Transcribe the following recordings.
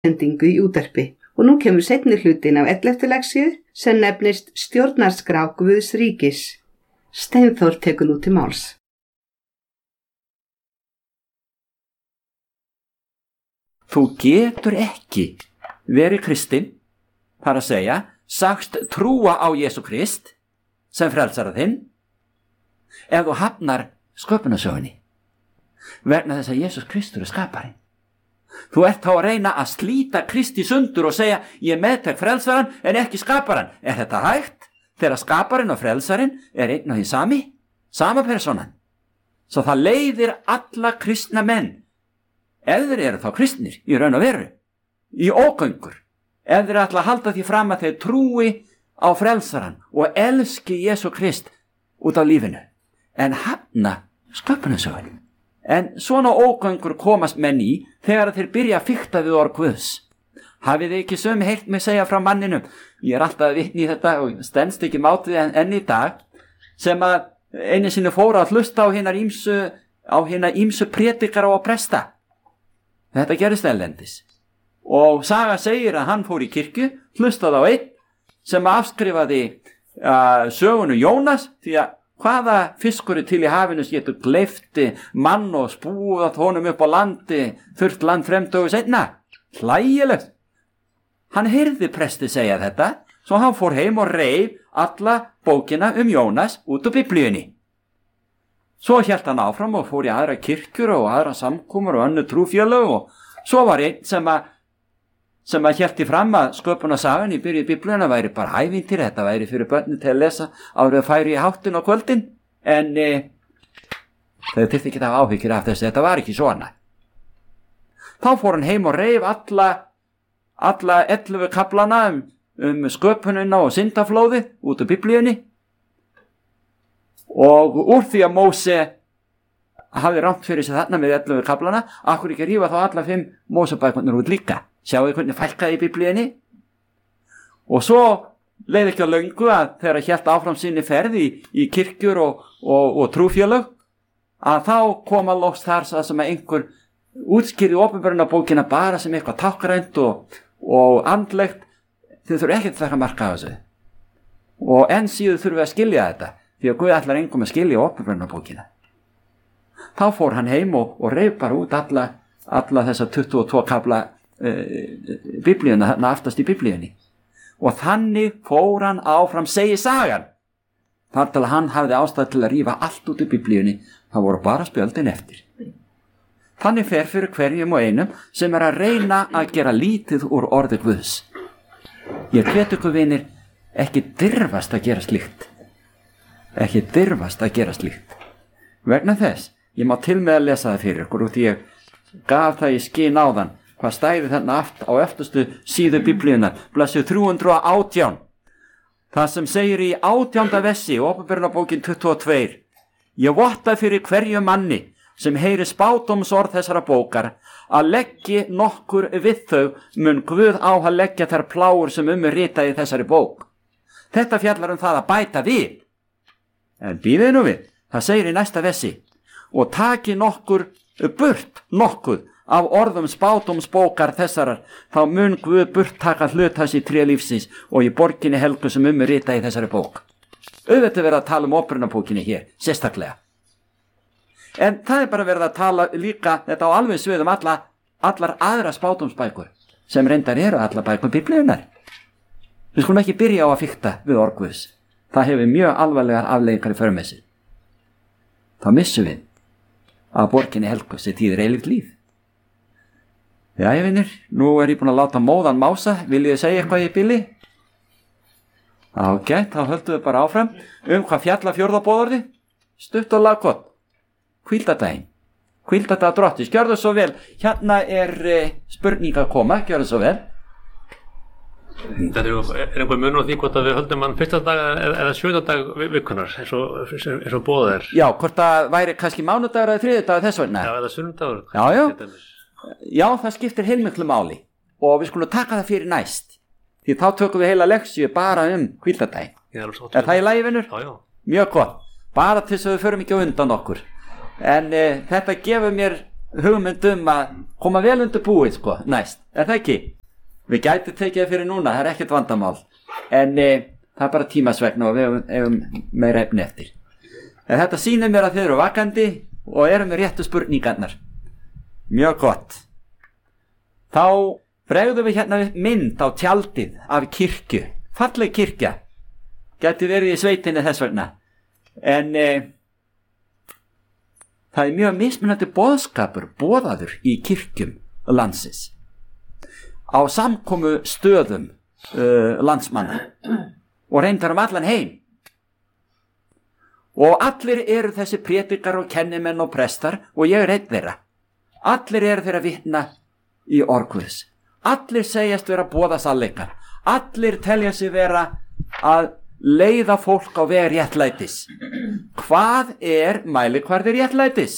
sendingu í útvarpi og nú kemur seinni hlutin af 11. leksíu sem nefnist Stjórnarskrá Guðs ríkis. Steinþór tekur nú til máls. Þú getur ekki verið kristinn, þar að segja, sagst trúa á Jesú Krist sem frelsara þinn, ef þú hafnar sköpunarsögunni, vegna þess að Jesús Kristur er skaparinn. Þú ert þá að reyna að slíta Kristi sundur og segja, ég meðtek frelsaran en ekki skaparan. Er þetta hægt? Þegar skaparinn og frelsarin er einn og hinn sama personan. Svo það leiðir alla kristna menn, ef þeir eru þá kristnir í raun og veru, í ógöngur, ef þeir ætla að halda því fram að þeir trúi á frelsaran og elski Jesú Krist út af lífinu, en hafna sköpunarsögunni. En svona ógöngur komast menn í þegar þeir byrja að fikta við orð Guðs. Hafið þið ekki sömu heyrt mig segja frá manninum, ég er alltaf að vitni í þetta og stenst ekki mátið enn í dag, sem að einu sinni fóru að hlusta á hinar ýmsu prédikara og presta. Þetta gerist erlendis. Og saga segir að hann fór í kirkju, hlustaði á einn sem afskrifaði sögunu Jónas, því að hvaða fiskur er til í hafinu sem getur gleypti mann og spúðað honum upp á landi, þurft land fremdögu seinna? Hlægilegt. Hann heyrði presti segja þetta, svo hann fór heim og reif alla bókina Jónas út úr Biblíunni. Svo hélt hann áfram og fór í aðra kirkjur og aðra samkomur og önnur trúfélög, og svo var einn sem að hélti fram að sköpunarsagan í byrju Biblíuna væri bara ævintýri, þetta væri fyrir börnin til að lesa áður að færi í háttin á kvöldin, en þau þyrfti ekki að hafa áhyggjur af þessu, þetta var ekki svona. Þá fór hann heim og reif alla 11 kaflana sköpunina og syndaflóði út úr Biblíunni, og úr því að Móse hafði rangt fyrir sig þarna með 11 kaflana, akkur ekki rífa þá alla 5 Mósebækurnar út líka. Sjáu þið hvernig fælkaði í Biblíunni? Og svo leið ekki á löngu að þegar hélt áfram sinni ferði í kirkjur og trúfélög, að þá koma loks þar sem að einhver útskýrði opinberunarbókina bara sem eitthvað tákrænt og andlegt. Þið þurfa ekki að taka marka á þessu. Og enn síður þurfum við að skilja þetta, því að Guð ætlar engum að skilja opinberunarbókina. Þá fór hann heim og reif bara út alla þessa 22 kafla Biblíuna, þarna aftast í Biblíunni, og þannig fór hann áfram, segir sagan, þar til að hann hafði ástæð til að rífa allt út í Biblíunni. Það voru bara spjöldin eftir. Þannig fer fyrir hverjum og einum sem er að reyna að gera lítið úr orði Guðs. Ég hvet ykkur vinir, ekki dirfast að gera slíkt, ekki dirfast að gera slíkt, vegna þess ég má til með að lesa það fyrir ykkur, og því ég gaf það í skyn áðan hvað stæði þarna aft á eftirstu síðu Biblíunar, blaðsíðu 318, það sem segir í 18. versi, opinberunarbókin 22: Ég votta fyrir hverju manni sem heyri spádómsorð þessara bókar að leggi nokkur við þau, mun Guð á að leggja þær plágur sem er ritað í þessari bók. Þetta fjallar það að bæta við. En bíðið nú við, það segir í næsta versi: Og taki nokkur burt nokkuð af orðum spádómsbókar þessarar, þá mun Guð burt taka hlut hans í tré lífsins og í borginni helgu sem er ritað í þessari bók. Auðvitað verið að tala opinberunarbókinni hér, sérstaklega. En það er bara verið að tala líka þetta á alveg sviðum allar aðra spádómsbækur, sem reyndar eru allar bækur Biblíunar. Við skulum ekki byrja á að fikta við orð Guðs. Það hefur mjög alvarlegar afleiðingar í för með sér. Þá missum við að borginni helgu sem þýðir eilíft líf. Jæja vinir, nú er ég búin að láta móðan mása, viljið þið segja eitthvað í bili? Ágætt, þá höldum við bara áfram. Hvað fjalla fjórða boðorði? Stutt og laggott. Hvíldardaginn. Hvíldardag Drottins, gjörðu svo vel. Hérna er spurning að koma, gjörðu svo vel. Þetta er einhver munur á því hvort að við höldum hann fyrsta dag eða sjötta dag vikunar, eins og boðið er. Já, hvort það væri kannski mánudagur eða þriðjudagur þess vegna. Já, eða sunnudagur. Já, það skiptir heilmiklu máli og við skulum taka það fyrir næst, því þá tökum við heila leksíu bara hvíldardaginn. Er það í lagi, vinur? Já. Mjög gott, bara til þess að við förum ekki á undan okkur. En þetta gefur mér hugmynd að koma vel undir búið sko, næst, það ekki? Við gætum tekið það fyrir núna, það ekkert vandamál, en það bara tímasvegna og við hefum meira efni eftir. En þetta sýnir mér að þið eru vakandi og eru með réttu spurningarnar. Mjög gott. Þá bregðum við hérna mynd á tjaldið af kirkju, falleg kirkja, gæti verið í sveitinni þess vegna, en það mjög mismunandi boðskapur boðaður í kirkjum landsins á samkomu stöðum landsmanna og reyndar allan heim. Og allir eru þessi prédikar og kennimenn og prestar og ég einn þeirra. Allir eru þeirra vitna í orð Guðs. Allir segjast vera boða sannleikar. Allir telja sig vera að leiða fólk á veg réttlætis. Hvað mælikvarði réttlætis?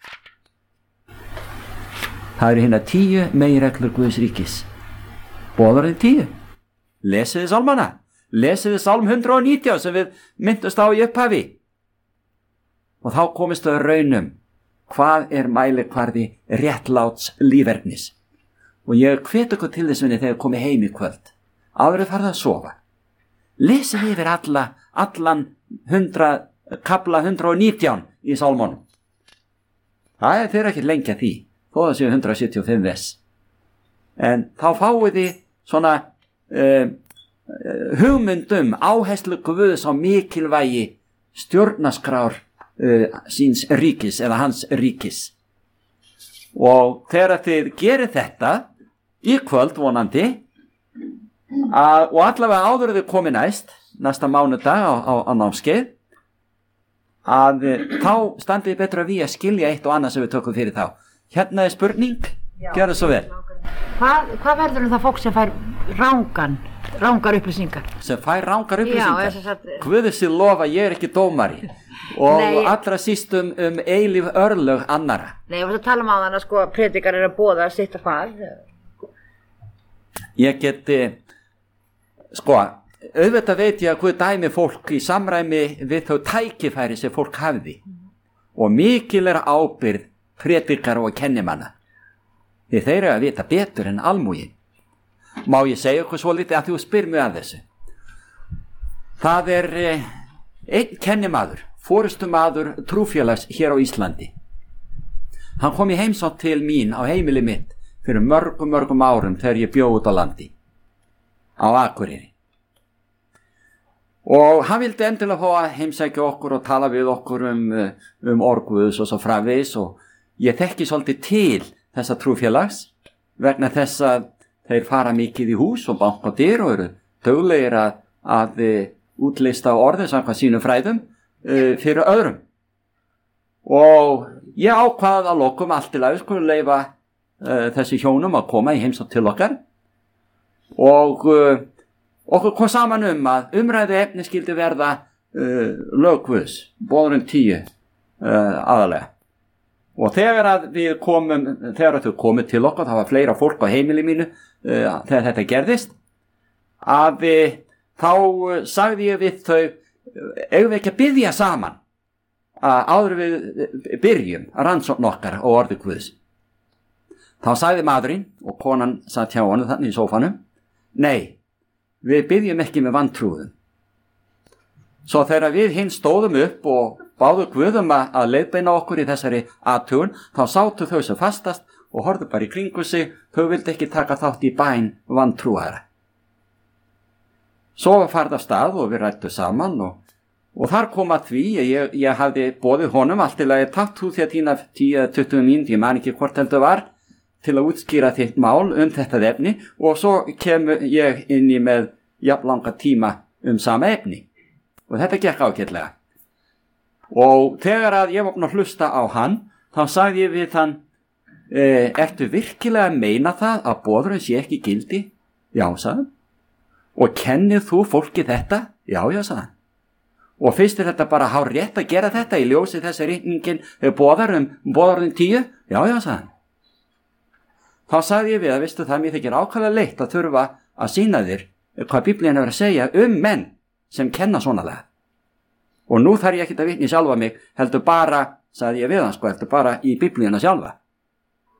Það eru hérna 10 meginreglur Guðs ríkis. Boðar þið 10. Lesiði sálmana. Lesiði sálm 119 sem við myndust á í upphafi. Og þá komist þau raunum. Hvað mælikvarði réttláts lífernis? Og ég hvet ykkur til þess þegar komið heim í kvöld. Áður farið að sofa. Lesið yfir allan kapla 119 í sálmónum. Það þeir ekki lengja því, þó það séu 175 vers. En þá fáið þið svona hugmyndum áherslu Guðs á mikilvægi stjórnarskrár síns ríkis eða hans ríkis. Og þegar þið gerir þetta í kvöld vonandi og allavega áður þið komið næsta mánudag á námskeið að þá standið betra við að skilja eitt og annað sem við tökum fyrir þá. Hérna spurning, gjörðu svo vel. Hvað verður það fólk sem fær rangar upplýsingar? Sem fær rangar upplýsingar? Guði sér lofa, ég ekki dómari og allra síst eilíf örlög annara. Nei, þú tala á þann að prédikar að boða að sitta far. Ég geti auðvitað veit ég að Guð dæmi fólk í samræmi við þau tækifæri sem fólk hafði og mikil ábyrgð prédikara og kennimanna því þeir eru að vita betur en almúgin. Má ég segja ykkur svo lítið að þú spyr mig að þessu? Það einn kennimaður, forystumaður trúfélags hér á Íslandi. Hann kom í heimsókn til mín á heimili mitt fyrir mörgum árum þegar ég bjó út á landi á Akureyri. Og hann vildi endilega fá að heimsækja okkur og tala við okkur orð Guðs og svo framvegis og ég þekki svolítið til þessa trúfélags vegna þess að þeir fara mikið í hús og banka á dyr og eru duglegir að útlista orðið samkvæmt sínum fræðum fyrir öðrum. Og ég ákvað að lokum allt til að við leyfa þessi hjónum að koma í heimsókn til okkar og okkur kom saman að umræðu efni skildi verða lög Guðs, boðurinn 10 aðalega. Og þegar þau komið til okkar, það var fleira fólk á heimili mínu þegar þetta gerðist, þá sagði ég við þau, eigum við ekki að biðja saman áður við byrjum að rannsókn okkar og orði Guðs. Þá sagði maðurinn og konan satt hjá honum þannig í sófanum, nei, við biðjum ekki með vantrúðum. Svo þegar við hinn stóðum upp og báðu Guðum að leiðbeina okkur í þessari athugun, þá sátu þau sem fastast og horfðu bara í kringu sig, þau vildi ekki taka þátt í bæn vantrúara. Svo var farið af stað og við rættu saman og þar kom að því að ég hafði boðið honum allt til að ég tatt þú því að tína 10-20 mínútur, ég man ekki hvort heldur var, til að útskýra þitt mál þetta efni og svo kemur ég inn í með jafnlanga tíma sama efni. Og þetta gekk ágætlega. Og þegar að ég var búinn að hlusta á hann, þá sagði ég við hann, ertu virkilega að meina það að boðurinn sé ekki gildi? Já, sagði hann. Og kennir þú fólki þetta? Já, sagði hann. Og finnst þetta bara hárrétt að gera þetta í ljósi þessi rigningin boðurinn 10? Já, sagði hann. Þá sagði ég við að veistu það mér þykir ákaflega leitt að þurfa að sýna þér hvað Biblían er að segja menn sem kenna svonalega. Og nú þarf ég ekki að vitna í sjálfa mig, heldur bara, sagði ég við hann heldur bara í Biblíuna sjálfa.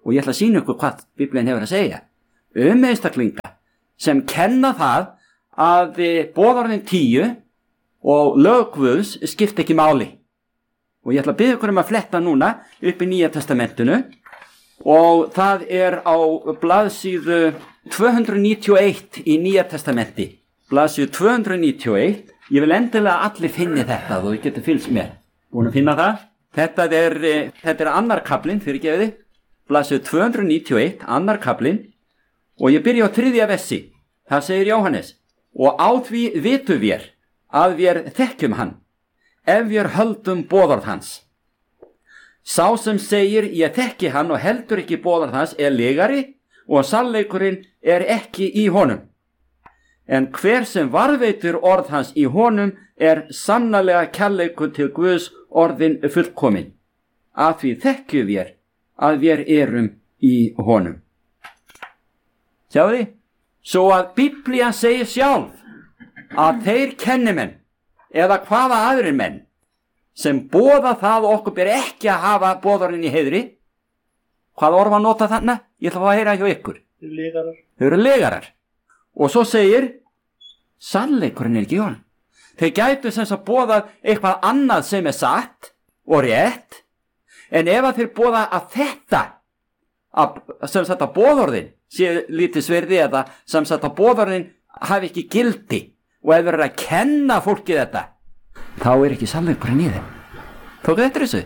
og ég ætla að sýna ykkur hvað Biblían hefur að segja einstaklinga sem kenna það að boðorðin 10 og lög Guðs skipta ekki máli. Og ég ætla að biðja ykkur að fletta núna upp í Nýja testamentinu og það á blaðsíðu 291 í Nýja testamenti. Blaðsíðu 291. Ég vil endilega allir finni þetta og þú getur fylgst mér. Búin að finna það? Þetta er annar kaflinn, fyrirgefiði. Blaðsíðu 291, annar kaflinn og ég byrja á 3. versi. Það segir Jóhannes: og á því vitum vér að vér þekkjum hann, ef vér höldum boðorð hans. Sá sem segir ég þekki hann og heldur ekki boðorð hans legari og sannleikurinn ekki í honum. En hver sem varðveitir orð hans í honum sannarlega kærleikur til Guðs orðin fullkomin. Að því þekkjum vér að vér erum í honum. Sjáðu þið? Svo að Biblían segir sjálf að þeir kennimenn eða hvaða aðrir menn sem boða það og okkur ber ekki að hafa boðorðin í heiðri. Hvaða orð var notað þarna? Ég ætla að heyra hjá ykkur. Þau eru legarar. Og svo segir sannleikurinn ekki í honum. Þeir gætu sem að boða eitthvað annað sem satt og rétt, en ef að þeir boða að þetta sem sagt að boðorðin sé lítið sverði eða sem sagt að boðorðin hafi ekki gildi og ef þeir eru að kenna fólki þetta, þá ekki sannleikurinn í þeim. Tóku þetta þessu?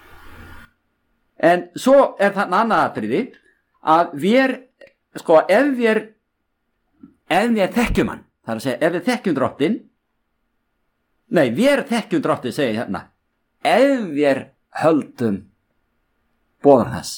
En svo þarna annað atriði að ef við þekkjum hann, það að segja ef við þekkjum drottin, við þekkjum drottin, segir hérna, ef við höldum boðorð hans.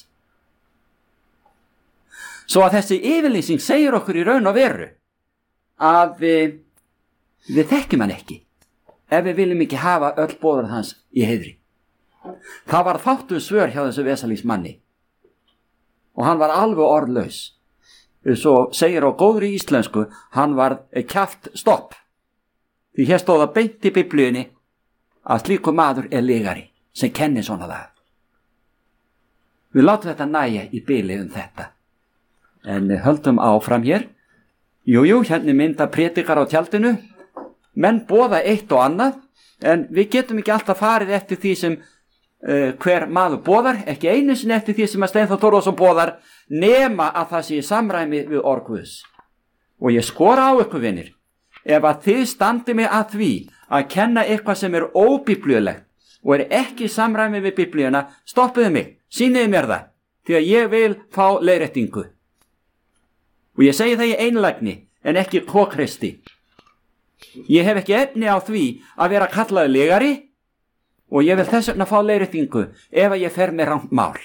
Svo að þessi yfirlýsing segir okkur í raun og veru að við þekkjum hann ekki ef við viljum ekki hafa öll boðorð hans í heiðri. Það var fátt svör hjá þessu vesalísmanni og hann var alveg orðlaus. Svo segir á góðri íslensku, hann var kjaft stopp. Því hér stóð að beint í Biblíunni að slíkur maður legari sem kennir svona það. Við látum þetta nægja í bili þetta. En höldum áfram hér. Jú, hérna mynda prédikar á tjaldinu. Menn boða eitt og annað, en við getum ekki alltaf farið eftir því sem hver maður boðar, ekki einu sinni eftir því sem að Steinþór Þórðarson boðar, nema að það sé í samræmi við orð Guðs. Og ég skora á ykkur, vinir, ef að þið standið mig að því að kenna eitthvað sem óbiblíulegt og ekki í samræmi við Biblíuna, stoppiðu mig, sýniðu mér það, því að ég vil fá leiðréttingu. Og ég segi það í einlægni, en ekki kokristi. Ég hef ekki efni á því að vera kallaður legari og ég vil þess vegna fá leiðréttingu ef að ég fer með rangt mál.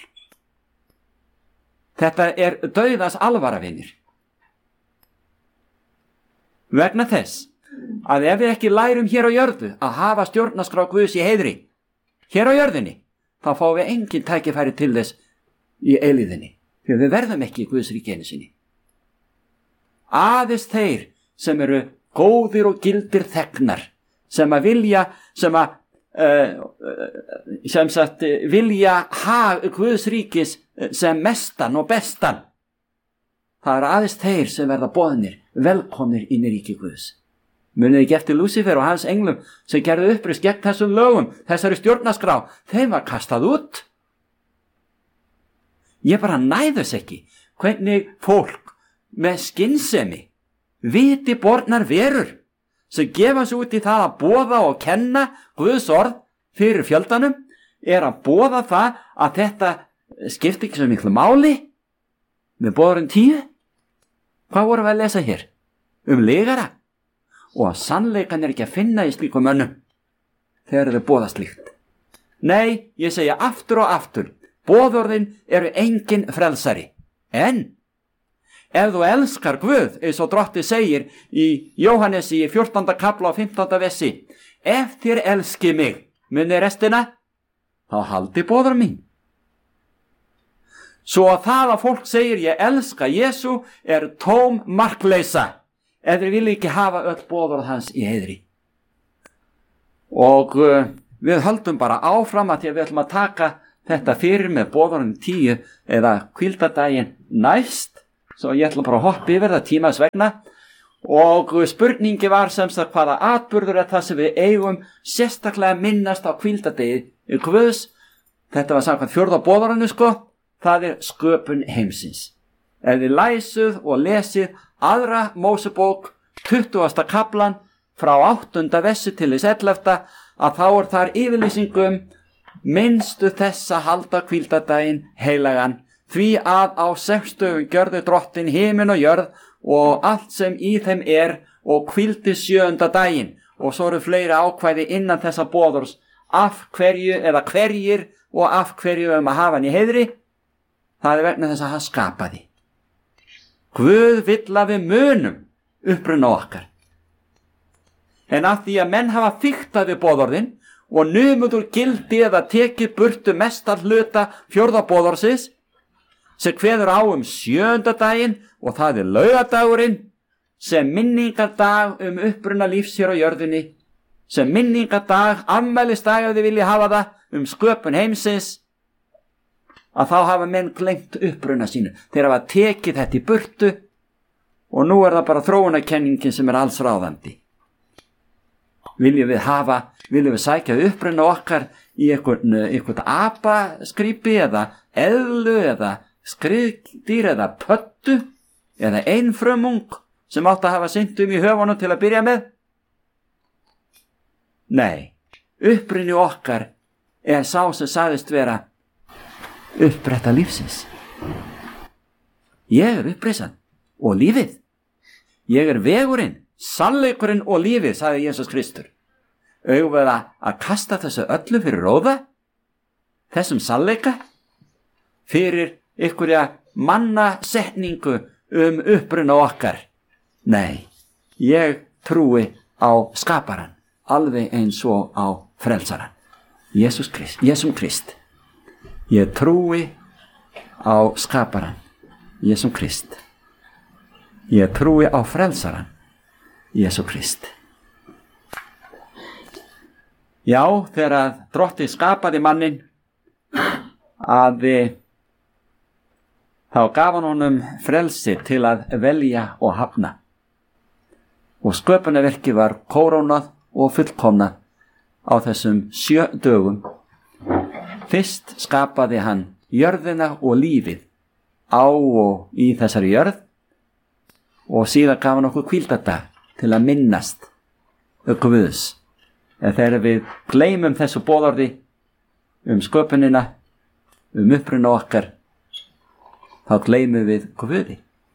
Þetta dauðans alvara, vinir. Vegna þess að ef við ekki lærum hér á jörðu að hafa stjórnarskrá Guðs í heiðri, hér á jörðinni, þá fáum við engin tækifæri til þess í eilíðinni, því við verðum ekki í Guðs ríki einu sinni. Aðeins þeir sem eru góðir og gildir þegnar, sem að vilja hag Guðs ríkis sem mestan og bestan, það aðeins þeir sem verða boðnir velkomnir inn í ríki Guðs. Munið ekki eftir Lúsífer og hans englum sem gerðu uppreist gegn þessum lögum, þessari stjórnarskrá, þeim var kastað út. Ég bara næðus ekki hvernig fólk með skynsemi, viti bornar verur sem gefa sig út í það að boða og kenna Guðs orð fyrir fjöldanum, að boða það að þetta skipti ekki svo miklu máli með boðorðin 10. Hvað vorum við að lesa hér? Legara. Og að sannleikan ekki að finna í slíkum mönnum þegar þau boða slíkt. Nei, ég segja aftur og aftur, boðorðin engin frelsari. En ef þú elskar Guð, eins og drottið segir í Jóhannesi í 14. kapla og 15. versi, ef þér elski mig, munið restina, þá haldi boðorð mín. Svo að það að fólk segir ég elska Jesú tóm markleysa, ef þeir vilja ekki hafa öll boðorð hans í heiðri. Og við höldum bara áfram að því að við ætlum að taka þetta fyrir með boðunum 10 eða hvíldardaginn næst, svo ég ætla bara að hoppa yfir það tímas vegna. Og spurningi var sem sagt hvaða atburður það sem við eigum sérstaklega minnast á hvíldardegi Guðs. Þetta var samkvæmt 4. boðorðinu það sköpun heimsins. Ef þið læsuð og lesið 2. Mósebók 20. kaplan frá 8. versi til 11. að þá þar yfirlýsingum minnstu þess að halda hvíldardaginn heilagan, því að á 6 dögum gjörði Drottinn himinn og jörð og allt sem í þeim og hvíldi 7. daginn. Og svo eru fleiri ákvæði innan þessa boðors af hverju eða hverjir og af hverju að hafa hann í heiðri. Það vegna þess að hann skapaði. Guð vill að við munum uppruna okkar. En af því að menn hafa fiktað við boðorðin og numið úr gildi eða tekið burtu mesta hluta 4. boðorsins, sem kveður á 7. daginn og það laugardagurinn, sem minningardag uppruna lífs hér á jörðinni, sem minningardag, afmælisdag ef þið vilja hafa það, sköpun heimsins, að þá hafa menn gleymt uppruna sínu. Þeir hafa tekið þetta í burtu og nú það bara þróunarkenningin sem alls ráðandi. Viljum við sækja uppruna okkar í eitthvað apaskrýpi eða eðlu eða skriðdýr eða pöttu eða einfrumung sem átt að hafa syndum í höfunum til að byrja með? Nei, uppruni okkar sá sem sagðist vera upprætta lífsins. Ég upprisan og lífið. Ég vegurinn, sannleikurinn og lífið, sagði Jesús Kristur. Eigum við að kasta þessu öllu fyrir róða? Þessum sannleika? Fyrir einhverja mannasetningu uppruna okkar? Nei, ég trúi á skaparan, alveg eins og á frelsaran, Jesúm Krist. Ég trúi á skaparan, Jesúm Krist. Ég trúi á frelsaran, Jesúm Krist. Já, þegar Drottinn skapaði mannin þá gaf hann honum frelsi til að velja og hafna. Og sköpunarverkið var kórónað og fullkomnað á þessum 7 dögum. Fyrst skapaði hann jörðina og lífið á og í þessari jörð og síðan gaf hann okkur hvíldardag til að minnast Guðs. En þegar við gleymum þessu boðorði sköpunina, uppruna okkar, þá gleymum við Guði.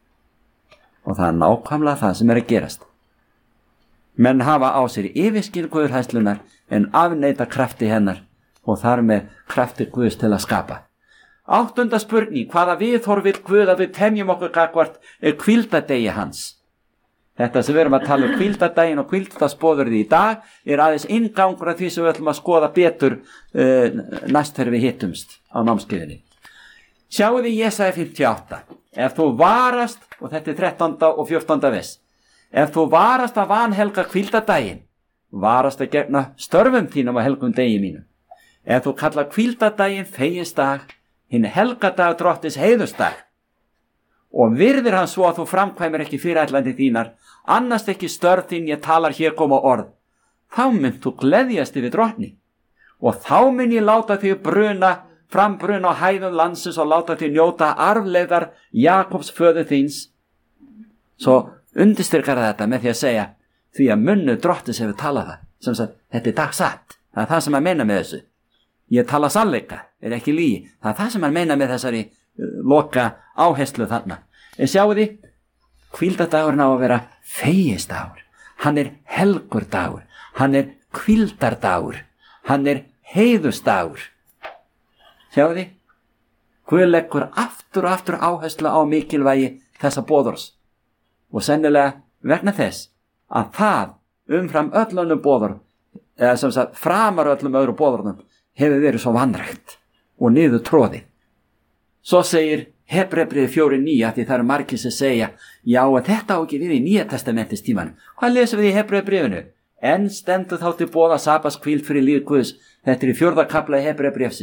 Og það nákvæmlega það sem að gerast. Menn hafa á sér yfirskil guðhæslunar en afneita krafti hennar og þar með krafti Guðs til að skapa. 8. spurning, hvaða viðhorf vill Guð að við temjum okkur gagnvart hvíldardegi hans? Þetta sem við erum að tala hvíldardaginn og hvíldardagsboðorðið í dag aðeins inngangur af því sem við ætlum að skoða betur næst þegar við hittumst á námskeiðinni. Sjáu þið Jesaja 58. Ef þú varast, og þetta 13. og 14. vers, ef þú varast að vanhelga hvíldardaginn, varast að gegna störfum þínum á helgum degi mínum. Ef þú kallar hvíldardaginn fegisdag, hinn helgadag Drottins heiðusdag, og virðir hann svo að þú framkvæmir ekki fyrirætlandi þínar, annast ekki störf þín ég talar hér koma orð, þá mynd þú gleðjast yfir Drottni, og þá mun ég láta þig frambruna á hæðum landsins og láta þig njóta arfleifðar Jakobs föður þíns. Svo undirstrykar þetta með því að segja, því að munnu Drottins hefur talað það, sem sagt, þetta dagsatt, það það sem að meina með þessu. Ég tala sannleika, ekki lygi, það það sem að meina með þessari loka áherslu þarna. En sjáu þið, hvíldardagurinn á að vera fegisdagur, hann helgur dagur, hann hvíldardagur, hann heiðusdagur. Sjáu þið, Guð leggur aftur og aftur áherslu á mikilvægi þessa boðors og sennilega vegna þess að það umfram öllunum boðor, eða sem sagt framar öllum öðru boðornum, hefur verið svo vanrægt og niður tróðið. Svo segir Hebreabréfið 4:9, því það margir sem segja, já, að þetta á ekki við í Nýja testamentins tímanum. Hvað lesum við í Hebreabréfinu? En stendur þá til boða sabbatskvíld fyrir líf Guðs. Þetta í 4. kafla Hebreabréfsins.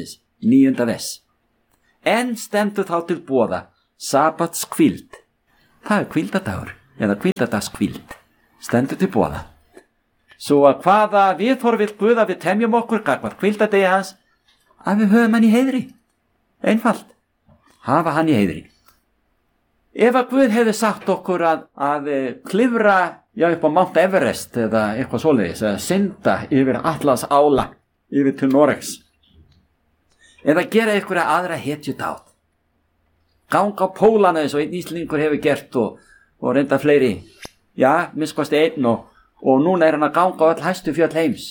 9. vers. En stendur þá til boða sabbatskvíld. Það hvíldadagur eða hvíldadagskvíld. Stendur til boða. Svo að hvaða viðhorf vill Guð að við temjum okkur gagnvart hvíldadegi hans, að við höfum hann í heiðri. Einfalt. Hafa hann í heiðri. Ef að Guð hefði sagt okkur að klifra upp á Mount Everest eða eitthvað svoleiðis, eða synda yfir Atlas ála yfir til Noregs, eða gera einhverja aðra hetjudáð, ganga á pólana eins og einn Íslendingur hefur gert og reynda fleiri, minnst kosti einn og núna hann að ganga á öll hæstu fjöll heims.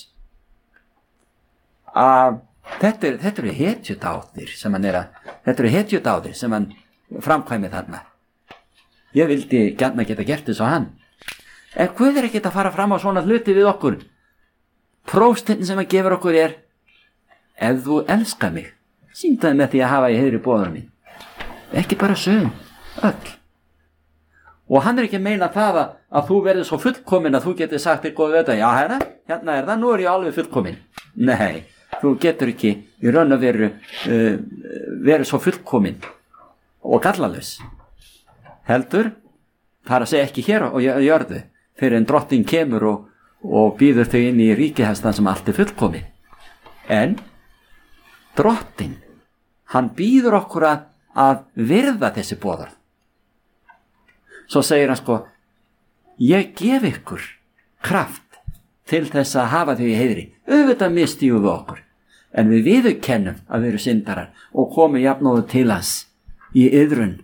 Þetta eru hetjudáðir sem hann framkvæmið þarna. Ég vildi gjarna geta gert þess á hann. En Guð ekkert að fara fram á svona hluti við okkur. Prófstinn sem hann gefur okkur ef þú elskar mig, sýndaði með því að hafa í heiðri boðunum mín. Ekki bara sögum, öll. Og hann ekki að meina það að þú verður svo fullkomin að þú getur sagt þér góðu þetta, herra, hérna það, nú ég alveg fullkomin. Nei, þú getur ekki í raun og veru verið svo fullkomin og gallalaus. Heldur, það að segja ekki hér og jörðu, fyrir en drottin kemur og býður þau inn í ríkihestan sem allt fullkomin. En drottin, hann býður okkur að virða þessi boðar. Svo segir hann ég gef ykkur kraft til þess að hafa þau í heiðri. Auðvitað misstígum við okkur, en við viðurkennum að við erum syndarar og komum jafnóðu til hans í iðrun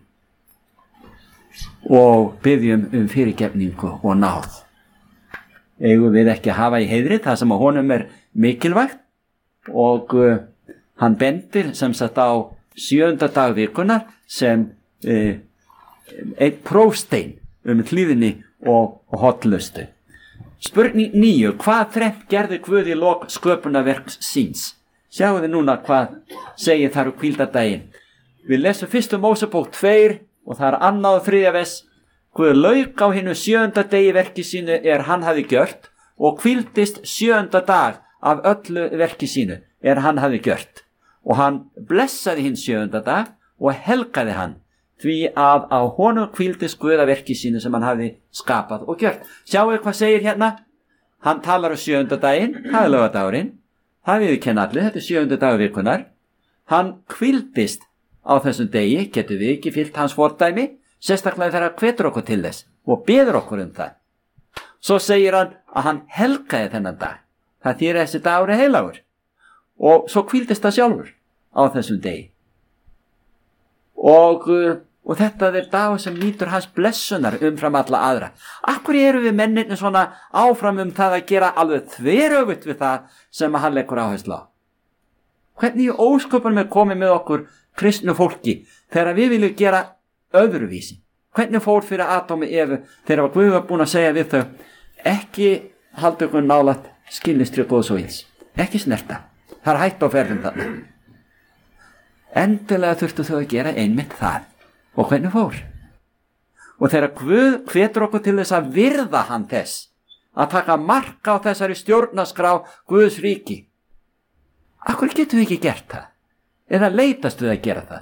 og biðjum fyrirgefningu og náð. Eigum við ekki að hafa í heiðri það sem að honum mikilvægt, og hann bendir sem sagt á 7. dag vikunar sem einn prófstein hlíðinni og hollustu. Spurning 9. Hvað þrennt gerði Guð í lok sköpunarverks síns? Sjáu þið núna hvað segir þar hvíldardaginn. Við lesum 1. Mósebók 2 og það 2. og 3. vers. Guð lauk á hinu 7. degi verki sínu hann hafi gjört og hvíldist 7. dag af öllu verki sínu hann hafi gjört. Og hann blessaði hinn 7. dag og helgaði hann, því að á honum hvíldist Guð af verki sínu sem hann hafi skapað og gjört. Sjáu hvað segir hérna. Hann talar 7. daginn, það laugardagurinn. Það viðurkenna allir, þetta 7. dagur vikunar. Hann hvíldist á þessum degi, getur við ekki fylgt hans fordæmi, sérstaklega þegar hann hvetur okkur til þess og biður okkur það. Svo segir hann að hann helgaði þennan dag. Það þýðir þessi dagur heilagur. Og svo hvíldist það sjálfur á þessum degi. Og þetta dagur sem nýtur hans blessunar umfram alla aðra. Akkur eru við mennirni svona áfram það að gera alveg þveröfugt við það sem hann leggur áherslu á? Hvernig ósköpunum komið með okkur kristnu fólki þegar við viljum gera öðruvísi? Hvernig fór fyrir Adami Evu þegar Guð var búin að segja við þau, ekki halda ykkur nálægt skilnistri góðs og ills, ekki snerta, það hætt á ferðum þarna. Endilega þurftu þau að gera einmitt það. Og hvernig fór? Og þegar Guð hvetur okkur til þess að virða hann þess, að taka mark á þessari stjórnarskrá Guðs ríki, akkur getum við ekki gert það? Eða leitast við að gera það?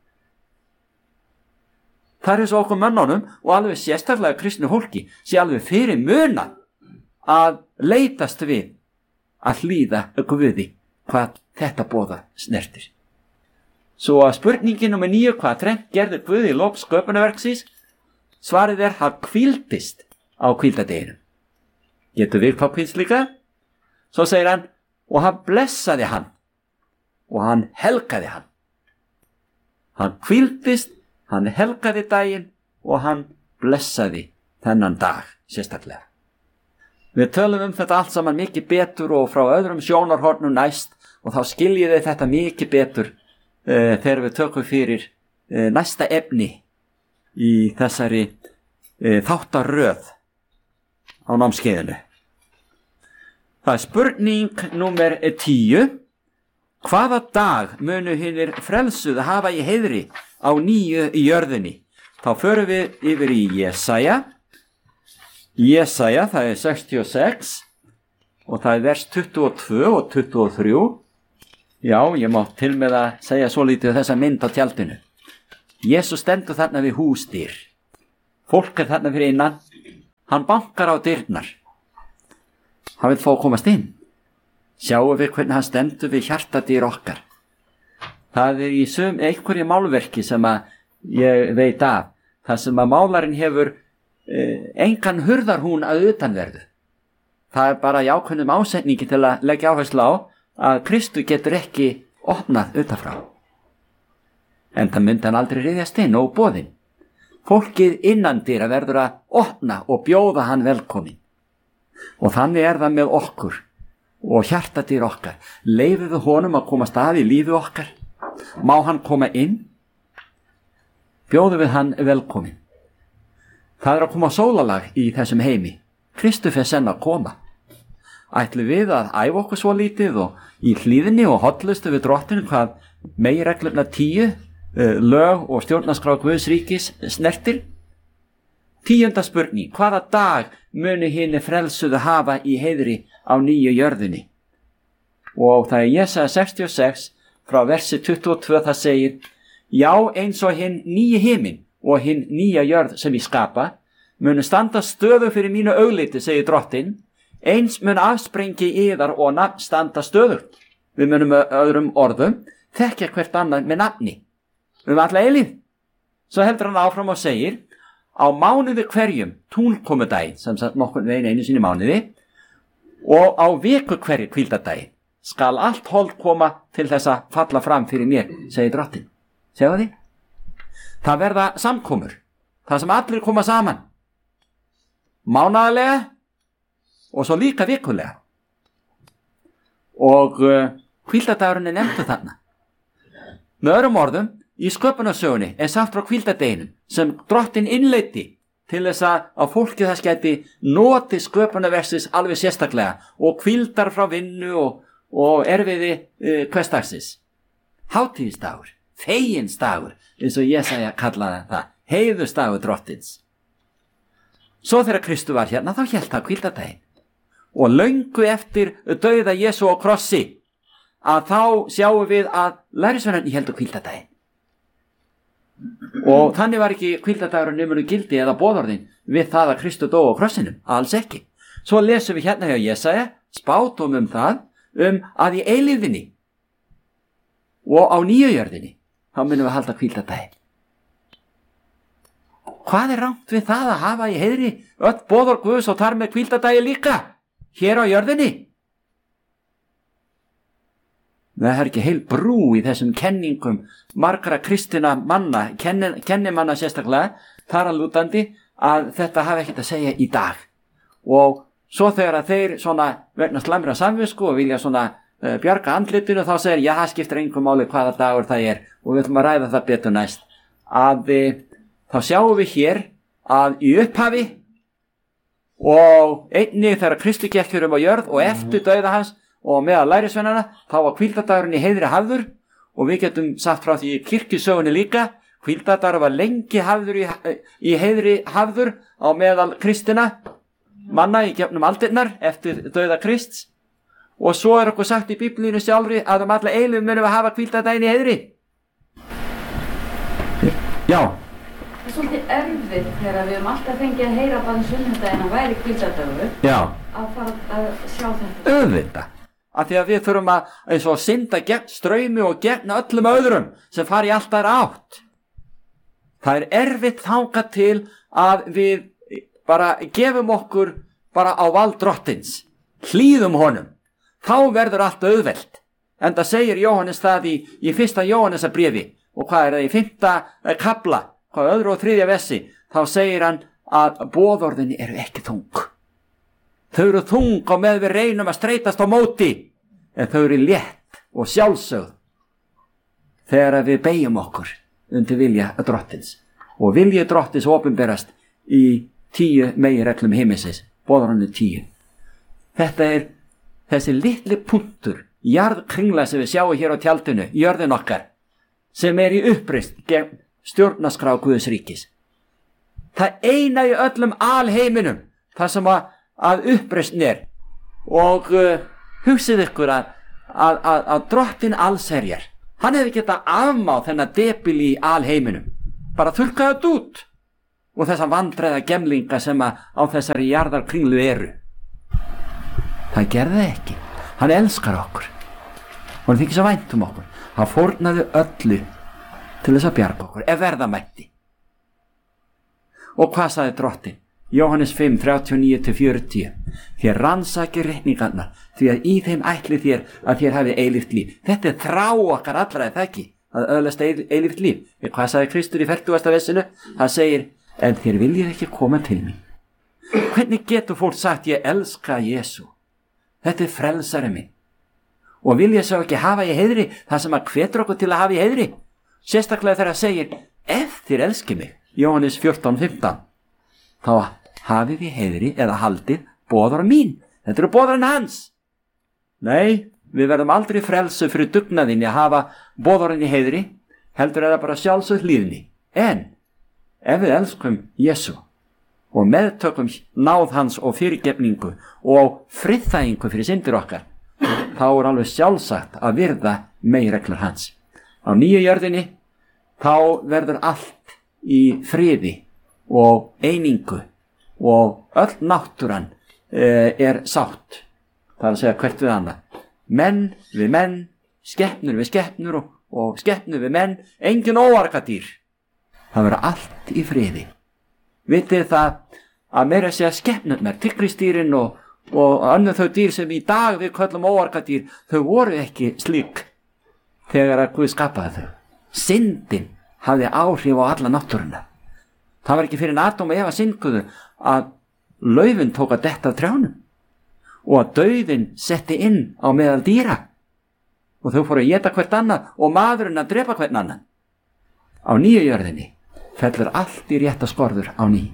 Það svo okkur mönnunum og alveg sérstaklega kristnu fólki sé alveg fyrir muna að leitast við að hlýða Guði hvað þetta boða snertir. Svo að spurningin nummer 9, hvað þrennt gerði Guð í lok sköpunarverksins? Svarið hann hvíldist á hvíldadeginum. Getur við hvað hvíldst líka? Svo segir hann, og hann blessaði hann og hann helgaði hann. Hann hvíldist, hann helgaði daginn og hann blessaði þennan dag sérstaklega. Við tölum þetta allt saman mikið betur og frá öðrum sjónarhornum næst, og þá skiljiði þetta mikið betur þegar við tökum fyrir næsta efni í þessari þáttaröð á námskeiðinu. Það spurning númer 10. Hvaða dag munu hinir frelsuðu hafa í heiðri á nýju í jörðinni? Þá förum við yfir í Jesaja. Jesaja, það 66 og það vers 22 og 23. Já, ég má til með að segja svo lítið þessa mynd á tjaldinu. Jesús stendur þarna við húsdyr. Fólk þarna fyrir innan. Hann bankar á dyrnar. Hann vil fá að komast inn. Sjáum við hvernig hann stendur við hjartadýr okkar. Það í einhverju málverki sem að ég veit af. Það sem að málarinn hefur engan hurðarhún að utanverðu. Það bara í ákveðnum ásetningi til að leggja áherslu á að Kristur getur ekki opnað utanfrá. En það myndi hann aldrei ryðjast inn og boðinn. Fólkið innandyra verður að opna og bjóða hann velkomin. Og þannig það með okkur og hjartadýr okkar. Leyfum við honum að komast að í lífi okkar. Má hann koma inn? Bjóðum við hann velkomin. Það að koma sólalag í þessum heimi. Kristur fer senn að koma. Ætlum við að æfa okkur svo lítið og í hlýðinni og hollustu við drottinu hvað meginreglurnar 10, lög og stjórnarskrá Guðs ríkis snertir? 10. spurning, hvaða dag muni hinni frelsuðu hafa í heiðri á nýju jörðinni? Og það Jesaja 66 frá versi 22 það segir: Já, eins og hinn nýji himinn og hinn nýja jörð sem ég skapa munu standa stöðu fyrir mínu augliti, segir drottin. Eins mun afsprengi yðar og nafn standa stöðugt. Við munum með öðrum orðum þekkja hvert annað með nafni. Alla eilíð. Svo heldur hann áfram og segir: Á mánuði hverjum túnkomudaginn, sem sagt nokkurn veginn einu sinni mánuði, og á viku hverju hvíldardaginn skal allt hold koma til þess að falla fram fyrir mér, segir drottin. Sjáðu því? Það verða samkomur. Það sem allir koma saman. Mánaðarlega og svo líka vikulega. Og hvíldardagurinn nefndur þarna. Með öðrum orðum, í sköpunarsögunni sagt frá hvíldardeginum sem drottin innleiddi til þess að fólkið það gæti noti sköpunarversis alveg sérstaklega og hvíldar frá vinnu og erfiði hversdagsins. Hátíðisdagur, feginsdagur, eins og Jesaja kallaði það, heiðursdagur drottins. Svo þegar Kristur var hérna þá hélt það hvíldardaginn. Og löngu eftir dauða Jesú á krossi að þá sjáum við að lærisveinarnir héldu hvíldardaginn. Og þannig var ekki hvíldardagurinn numinu gildi eða boðorðin við það að Kristur dó á krossinum, alls ekki. Svo lesum við hérna hjá Jesaja spádómum það að í eilífðinni og á nýju jörðinni þá munum við halda hvíldardaginn. Hvað rangt við það að hafa í heiðri öll boðorð Guðs og þar með hvíldardagi líka hér á jörðinni? Það ekki heil brú í þessum kenningum margra kristina manna, kennimanna sérstaklega, þar að lútandi að þetta hafi ekkert að segja í dag. Og svo þegar að þeir svona vegna slæmra samvisku og vilja svona bjarga andlitinu þá segir, já, það skiptir engum máli hvaða dagur það er og við ætlum að ræða það betur næst. Þá sjáum við hér að í upphafi og einnig þegar Kristi gekk á jörð og eftir dauða hans og meðal lærisveinana þá var hvíldardagurinn í heiðri hafður og við getum sagt frá því í kirkjusögunni líka, hvíldardagur var lengi hafður í heiðri hafður á meðal kristina manna í gefnum aldirnar eftir dauða Krists og svo okkur sagt í Biblíunni sjálfri að alla eilífð munum við hafa hvíldardaginn í heiðri. Já. Það svolítið erfitt þegar við alltaf fengið að heyra bara sunnudaginn að væri hvíldardagur. Já. Að fara að sjá þetta. Auðvitað. Af því að við þurfum að eins og synda gegn straumi og gegn öllum öðrum sem fari í alltaf átt. Það erfitt þangað til að við bara gefum okkur bara á vald drottins. Hlýðum honum. Þá verður allt auðvelt. En það segir Jóhannes það í 1. Jóhannesarbréfi og hvað það í 5. kafla, hvað 2. og 3. versi, þá segir hann að boðorðin eru ekki þung. Þau eru þung og með við reynum að streitast á móti, en þau eru létt og sjálfsögð þegar við beyjum okkur undir vilja drottins. Og vilja drottins opinberast í 10 meginreglum himmisins, boðorðinu 10. Þetta þessi litli punktur, jarðkringla sem við sjáum hér á tjaldinu, jörðin okkar, sem í uppreist gegn stjórnarskrá Guðs ríkis. Það eina í öllum alheiminum, það sem að uppreisn og hugsið ykkur að drottinn allsherjar, hann hefði getað afmáð þennan debil í alheiminum, bara þurrkaði þetta út og þessa vandræða gemlinga sem á þessari jarðarkringlu eru. Það gerði það ekki. Hann elskar okkur og hann þykir svo vænt okkur. Hann fórnaði öllu til þess að bjarga okkur ef verða mætti. Og hvað sagði drottinn? Jóhannes 5, 39-40. Þér rannsakið reikningarnar, því að í þeim ætli þér að þér hafi eilíft líf. Þetta er þrá okkar allra, er það ekki? Að öðlast eilíft líf. Hvað sagði Kristur í 40. vessinu? Hann segir, en þér viljið ekki koma til mín. Hvernig getur fólk sagt, ég elska Jesú? Þetta er frelsari minn. Og vil ég svo ekki hafa í heiðri það sem að hvetur okkur til að hafa í heiðri? Sérstaklega þegar það segir, ef þér elski mig, Jóhannes 14, 15, þá hafið í heiðri eða haldið boðara mín. Þetta eru boðarinn hans. Nei, við verðum aldrei frelsu fyrir dugnaðinni að hafa boðarinn í heiðri, heldur eða bara sjálfsögð hlýðni. En ef við elskum Jesú og meðtökum náð hans og fyrirgefningu og friðþægingu fyrir syndir okkar, þá er alveg sjálfsagt að virða meginreglur hans. Á nýju jörðinni þá verður allt í friði og einingu og öll náttúran er sátt. Það er að segja hvert við annað. Menn við menn, skepnur við skepnur og skepnur við menn, engin óargadýr. Það verður allt í friði. Vitið það að meira að segja skepnurnar, tígrisdýrin og önnur þau dýr sem í dag við köllum óargadýr, þau voru ekki slík þegar að Guð skapaði þau. Syndin hafði áhrif á alla náttúruna. Það var ekki fyrir Adam og Eva synguðu að laufin tók að detta af trjánum og að dauðinn setti inn á meðal dýra og þau fóru að éta hvert annað og maðurinn að drepa hvern annan. Á nýju jörðinni fellur allt í rétta skorður á ný.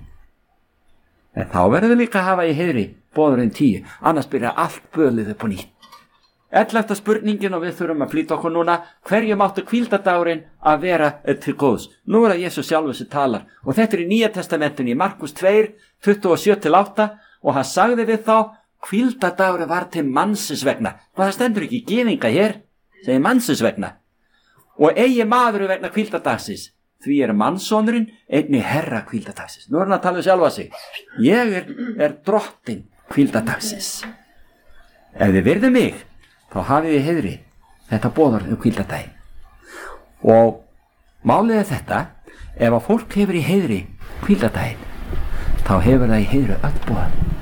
En þá verður við líka að hafa í heiðri boðurinn 10, annars byrja allt bölið upp á nýtt. 11. spurningin, og við þurfum að flýta okkur núna, hverju máttu hvíldardagurinn að vera til góðs? Nú er það Jesús sjálfur sem talar og þetta er í Nýja testamentinu í Markus 2, 27-8 og hann sagði við þá, hvíldardagurinn var til mannsins vegna. Það stendur ekki gyðinga hér, segir mannsins vegna. Og eigi maður vegna hvíldardagsins, því er mannssonurinn einnig herra hvíldardagsins. Nú er hann að tala um sjálfa sig. Ég er drottinn hvíldardagsins. Ef þið virðið mig, þá hafið þið heiðri þetta boðar hvíldardaginn. Og málið er þetta, ef að fólk hefur í heiðri hvíldardaginn, þá hefur það í heiðri öll boðan.